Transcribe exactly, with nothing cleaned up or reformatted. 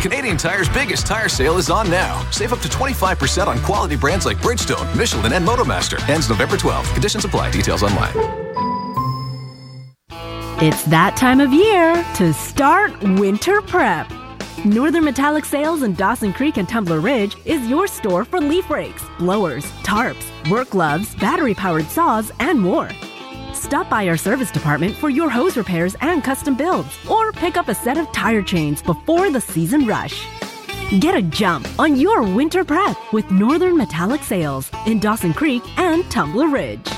Canadian Tire's biggest tire sale is on now. Save up to twenty-five percent on quality brands like Bridgestone, Michelin, and Motomaster. Ends November twelfth. Conditions apply. Details online. It's that time of year to start winter prep. Northern Metallic Sales in Dawson Creek and Tumbler Ridge is your store for leaf rakes, blowers, tarps, work gloves, battery-powered saws, and more. Stop by our service department for your hose repairs and custom builds, or pick up a set of tire chains before the season rush. Get a jump on your winter prep with Northern Metallic Sales in Dawson Creek and Tumbler Ridge.